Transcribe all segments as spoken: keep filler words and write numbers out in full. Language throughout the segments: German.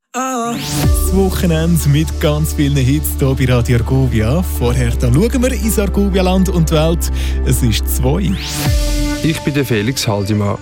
Das Wochenende mit ganz vielen Hits hier bei Radio Argovia. Vorher da schauen wir ins Argovia-Land und die Welt. Es ist zwei. Ich bin der Felix Haldimann.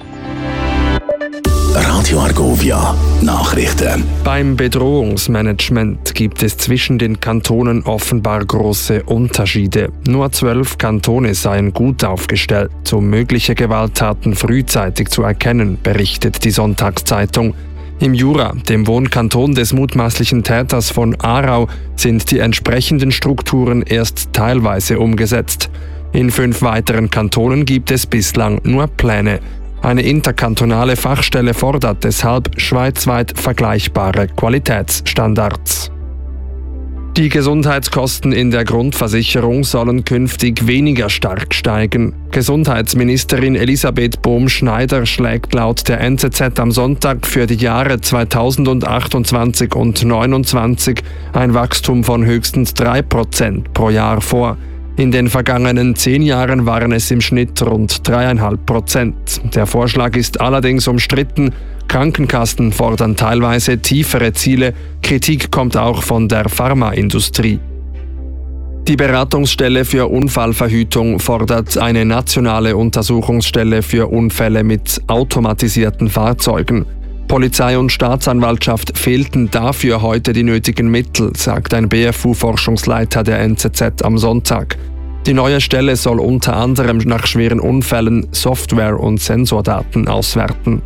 Radio Argovia Nachrichten. Beim Bedrohungsmanagement gibt es zwischen den Kantonen offenbar große Unterschiede. Nur zwölf Kantone seien gut aufgestellt, um mögliche Gewalttaten frühzeitig zu erkennen, berichtet die Sonntagszeitung. Im Jura, dem Wohnkanton des mutmaßlichen Täters von Aarau, sind die entsprechenden Strukturen erst teilweise umgesetzt. In fünf weiteren Kantonen gibt es bislang nur Pläne. Eine interkantonale Fachstelle fordert deshalb schweizweit vergleichbare Qualitätsstandards. Die Gesundheitskosten in der Grundversicherung sollen künftig weniger stark steigen. Gesundheitsministerin Elisabeth Bohm-Schneider schlägt laut der N Z Z am Sonntag für die Jahre zweitausendachtundzwanzig und zweitausendneunundzwanzig ein Wachstum von höchstens drei Prozent pro Jahr vor. In den vergangenen zehn Jahren waren es im Schnitt rund drei Komma fünf Prozent. Der Vorschlag ist allerdings umstritten. Krankenkassen fordern teilweise tiefere Ziele. Kritik kommt auch von der Pharmaindustrie. Die Beratungsstelle für Unfallverhütung fordert eine nationale Untersuchungsstelle für Unfälle mit automatisierten Fahrzeugen. Polizei und Staatsanwaltschaft fehlten dafür heute die nötigen Mittel, sagt ein B F U-Forschungsleiter der N Z Z am Sonntag. Die neue Stelle soll unter anderem nach schweren Unfällen Software- und Sensordaten auswerten.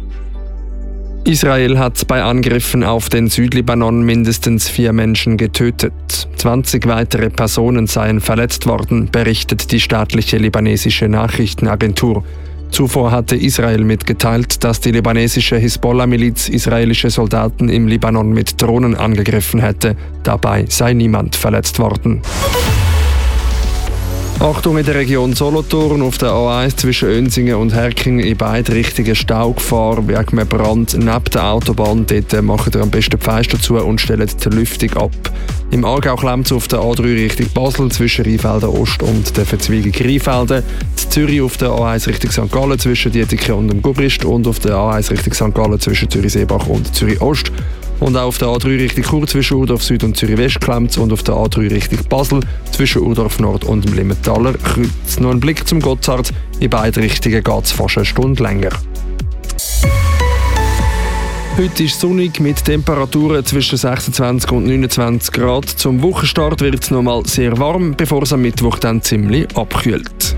Israel hat bei Angriffen auf den Südlibanon mindestens vier Menschen getötet. zwanzig weitere Personen seien verletzt worden, berichtet die staatliche libanesische Nachrichtenagentur. Zuvor hatte Israel mitgeteilt, dass die libanesische Hisbollah-Miliz israelische Soldaten im Libanon mit Drohnen angegriffen hätte. Dabei sei niemand verletzt worden. Achtung in der Region Solothurn, auf der A eins zwischen Önsingen und Herking in beide Richtungen Staugefahr wegen einem Brand neben der Autobahn. Dort macht ihr am besten die Fenster zu und stellt die Lüftung ab. Im Aargau klemmt es auf der A drei Richtung Basel zwischen Rheinfelden Ost und der Verzweigung Rheinfelden. In Zürich auf der A eins Richtung Sankt Gallen zwischen Dietikon und dem Gubrist und auf der A eins Richtung Sankt Gallen zwischen Zürich-Seebach und Zürich-Ost. Und auch auf der A drei Richtung Chur zwischen Urdorf Süd und Zürich West klemmt und auf der A drei Richtung Basel zwischen Urdorf Nord und dem Limmentaler Kreuz. Noch ein Blick zum Gotthard. In beide Richtungen geht es fast eine Stunde länger. Heute ist sonnig mit Temperaturen zwischen sechsundzwanzig und neunundzwanzig Grad. Zum Wochenstart wird es nochmal sehr warm, bevor es am Mittwoch dann ziemlich abkühlt.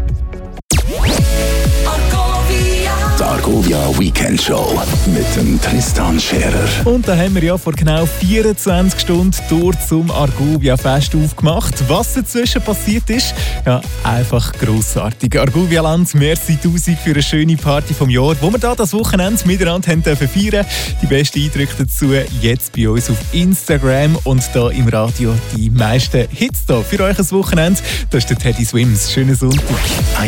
Die Argovia Weekend Show mit dem Tristan Scherer. Und da haben wir ja vor genau vierundzwanzig Stunden Tour zum Argovia Fest aufgemacht. Was dazwischen passiert ist, ja, einfach grossartig. Argovia Land, merci tausend für eine schöne Party vom Jahr, wo wir da das Wochenende miteinander haben dürfen feiern. Die besten Eindrücke dazu jetzt bei uns auf Instagram und da im Radio die meisten Hits da für euch ein Wochenende. Das ist der Teddy Swims. Schönen Sonntag.